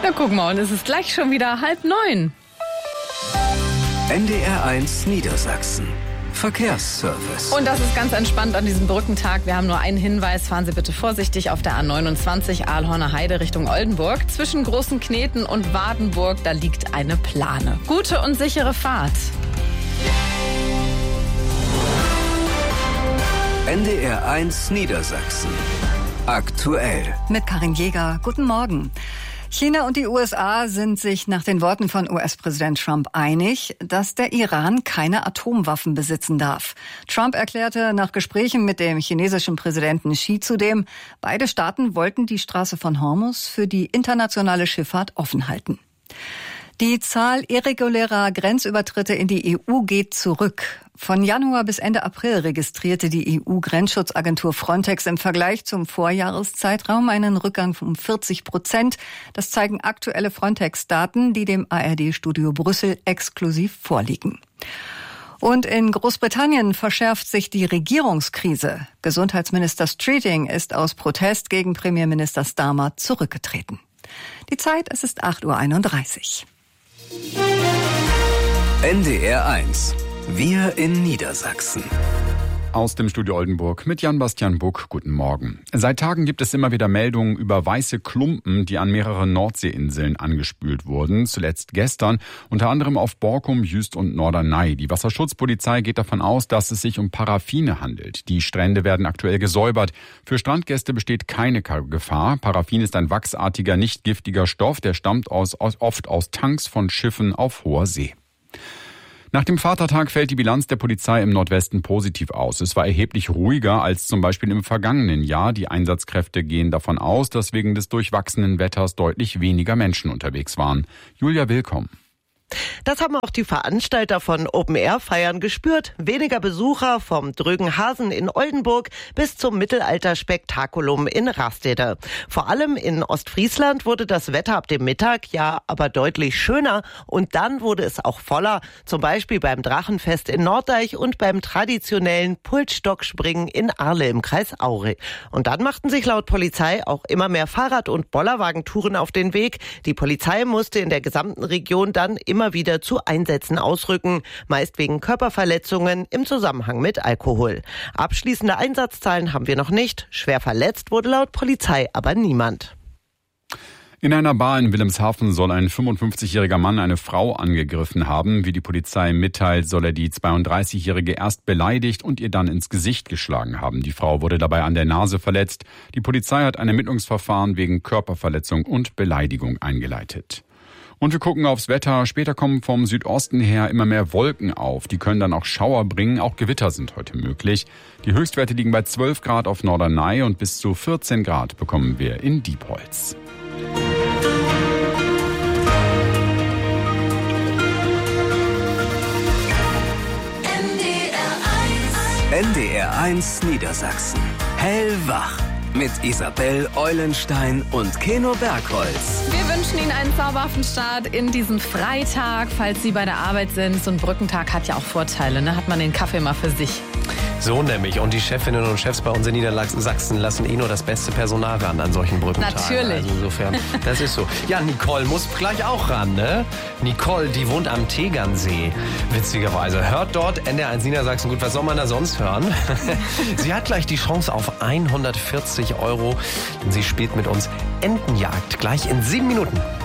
Na guck mal, und es ist gleich schon wieder 8:30. NDR1 Niedersachsen. Verkehrsservice. Und das ist ganz entspannt an diesem Brückentag. Wir haben nur einen Hinweis. Fahren Sie bitte vorsichtig auf der A29 Ahlhorner Heide Richtung Oldenburg. Zwischen Großen Kneten und Wadenburg, da liegt eine Plane. Gute und sichere Fahrt. NDR1 Niedersachsen. Aktuell. Mit Karin Jäger. Guten Morgen. China und die USA sind sich nach den Worten von US-Präsident Trump einig, dass der Iran keine Atomwaffen besitzen darf. Trump erklärte nach Gesprächen mit dem chinesischen Präsidenten Xi zudem, beide Staaten wollten die Straße von Hormuz für die internationale Schifffahrt offen halten. Die Zahl irregulärer Grenzübertritte in die EU geht zurück. Von Januar bis Ende April registrierte die EU-Grenzschutzagentur Frontex im Vergleich zum Vorjahreszeitraum einen Rückgang um 40%. Das zeigen aktuelle Frontex-Daten, die dem ARD-Studio Brüssel exklusiv vorliegen. Und in Großbritannien verschärft sich die Regierungskrise. Gesundheitsminister Streeting ist aus Protest gegen Premierminister Starmer zurückgetreten. Die Zeit, es ist 8:31 Uhr. NDR1. Wir in Niedersachsen. Aus dem Studio Oldenburg mit Jan-Bastian Buck. Guten Morgen. Seit Tagen gibt es immer wieder Meldungen über weiße Klumpen, die an mehreren Nordseeinseln angespült wurden. Zuletzt gestern, unter anderem auf Borkum, Jüst und Norderney. Die Wasserschutzpolizei geht davon aus, dass es sich um Paraffine handelt. Die Strände werden aktuell gesäubert. Für Strandgäste besteht keine Gefahr. Paraffin ist ein wachsartiger, nicht giftiger Stoff. Der stammt oft aus Tanks von Schiffen auf hoher See. Nach dem Vatertag fällt die Bilanz der Polizei im Nordwesten positiv aus. Es war erheblich ruhiger als zum Beispiel im vergangenen Jahr. Die Einsatzkräfte gehen davon aus, dass wegen des durchwachsenen Wetters deutlich weniger Menschen unterwegs waren. Julia Willkomm. Das haben auch die Veranstalter von Open-Air-Feiern gespürt. Weniger Besucher vom Drögen Hasen in Oldenburg bis zum Mittelalter-Spektakulum in Rastede. Vor allem in Ostfriesland wurde das Wetter ab dem Mittag ja aber deutlich schöner und dann wurde es auch voller. Zum Beispiel beim Drachenfest in Norddeich und beim traditionellen Pulsstockspringen in Arle im Kreis Aure. Und dann machten sich laut Polizei auch immer mehr Fahrrad- und Bollerwagentouren auf den Weg. Die Polizei musste in der gesamten Region dann immer wieder zu Einsätzen ausrücken, meist wegen Körperverletzungen im Zusammenhang mit Alkohol. Abschließende Einsatzzahlen haben wir noch nicht. Schwer verletzt wurde laut Polizei aber niemand. In einer Bar in Wilhelmshaven soll ein 55-jähriger Mann eine Frau angegriffen haben. Wie die Polizei mitteilt, soll er die 32-jährige erst beleidigt und ihr dann ins Gesicht geschlagen haben. Die Frau wurde dabei an der Nase verletzt. Die Polizei hat ein Ermittlungsverfahren wegen Körperverletzung und Beleidigung eingeleitet. Und wir gucken aufs Wetter. Später kommen vom Südosten her immer mehr Wolken auf. Die können dann auch Schauer bringen. Auch Gewitter sind heute möglich. Die Höchstwerte liegen bei 12 Grad auf Norderney und bis zu 14 Grad bekommen wir in Diepholz. NDR1 Niedersachsen. Hellwach. Mit Isabel Eulenstein und Keno Bergholz. Wir wünschen Ihnen einen zauberhaften Start in diesen Freitag, falls Sie bei der Arbeit sind. So ein Brückentag hat ja auch Vorteile, ne? Hat man den Kaffee mal für sich. So nämlich. Und die Chefinnen und Chefs bei uns in Niedersachsen lassen nur das beste Personal ran an solchen Brückentagen. Natürlich. Also insofern, das ist so. Ja, Nicole muss gleich auch ran, ne? Nicole, die wohnt am Tegernsee. Witzigerweise. Hört dort NDR1 Niedersachsen. Gut, was soll man da sonst hören? Sie hat gleich die Chance auf 140 €, denn sie spielt mit uns Entenjagd. Gleich in 7 Minuten.